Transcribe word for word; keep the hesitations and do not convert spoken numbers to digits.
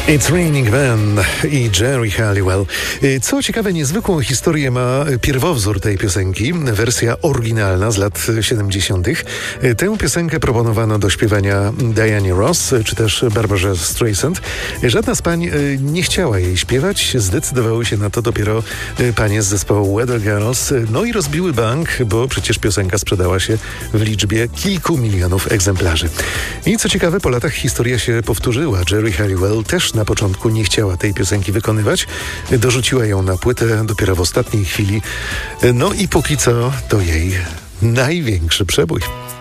It's Raining Men i Jerry Halliwell. Co ciekawe, niezwykłą historię ma pierwowzór tej piosenki, wersja oryginalna z lat siedemdziesiątych. Tę piosenkę proponowano do śpiewania Dianie Ross, czy też Barbarze Streisand. Żadna z pań nie chciała jej śpiewać, zdecydowały się na to dopiero panie z zespołu Weather Girls. No i rozbiły bank, bo przecież piosenka sprzedała się w liczbie kilku milionów egzemplarzy. I co ciekawe, po latach historia się powtórzyła. Jerry Halliwell też na początku nie chciała tej piosenki wykonywać. Dorzuciła ją na płytę dopiero w ostatniej chwili. No i póki co to jej największy przebój.